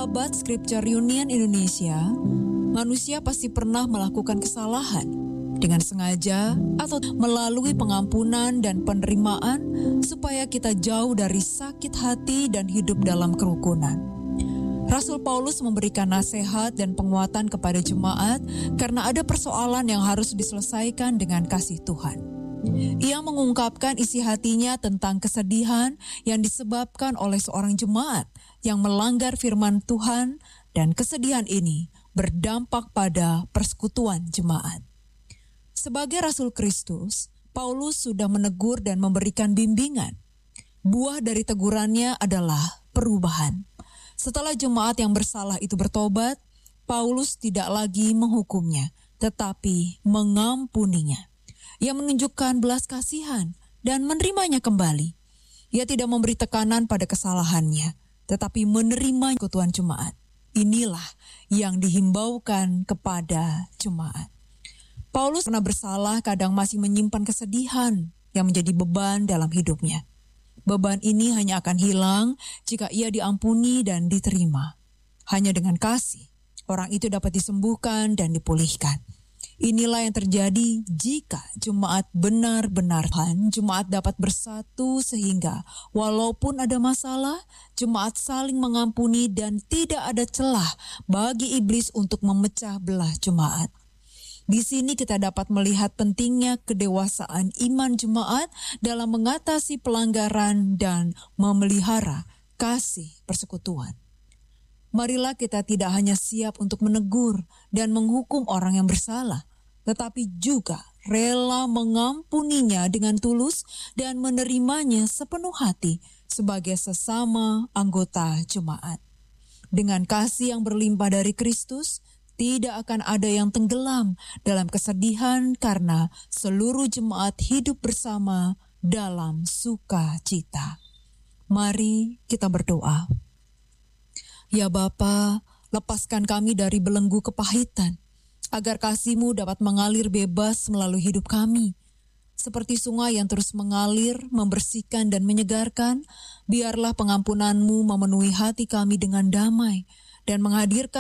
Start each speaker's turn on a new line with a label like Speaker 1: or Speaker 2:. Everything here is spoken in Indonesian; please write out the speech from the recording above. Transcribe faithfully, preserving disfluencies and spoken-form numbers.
Speaker 1: Sahabat Scripture Union Indonesia, manusia pasti pernah melakukan kesalahan dengan sengaja atau melalui pengampunan dan penerimaan supaya kita jauh dari sakit hati dan hidup dalam kerukunan. Rasul Paulus memberikan nasihat dan penguatan kepada jemaat karena ada persoalan yang harus diselesaikan dengan kasih Tuhan. Ia mengungkapkan isi hatinya tentang kesedihan yang disebabkan oleh seorang jemaat yang melanggar firman Tuhan, dan kesedihan ini berdampak pada persekutuan jemaat. Sebagai Rasul Kristus, Paulus sudah menegur dan memberikan bimbingan. Buah dari tegurannya adalah perubahan. Setelah jemaat yang bersalah itu bertobat, Paulus tidak lagi menghukumnya, tetapi mengampuninya. Ia menunjukkan belas kasihan dan menerimanya kembali. Ia tidak memberi tekanan pada kesalahannya, tetapi menerima ketuan jemaat. Inilah yang dihimbaukan kepada jemaat. Paulus karena bersalah kadang masih menyimpan kesedihan yang menjadi beban dalam hidupnya. Beban ini hanya akan hilang jika ia diampuni dan diterima. Hanya dengan kasih, orang itu dapat disembuhkan dan dipulihkan. Inilah yang terjadi jika jemaat benar-benar Tuhan, jemaat dapat bersatu sehingga walaupun ada masalah, jemaat saling mengampuni dan tidak ada celah bagi iblis untuk memecah belah jemaat. Di sini kita dapat melihat pentingnya kedewasaan iman jemaat dalam mengatasi pelanggaran dan memelihara kasih persekutuan. Marilah kita tidak hanya siap untuk menegur dan menghukum orang yang bersalah, tetapi juga rela mengampuninya dengan tulus dan menerimanya sepenuh hati sebagai sesama anggota jemaat. Dengan kasih yang berlimpah dari Kristus, tidak akan ada yang tenggelam dalam kesedihan karena seluruh jemaat hidup bersama dalam sukacita. Mari kita berdoa. Ya Bapa, lepaskan kami dari belenggu kepahitan, agar kasih-Mu dapat mengalir bebas melalui hidup kami. Seperti sungai yang terus mengalir, membersihkan dan menyegarkan, biarlah pengampunan-Mu memenuhi hati kami dengan damai dan menghadirkan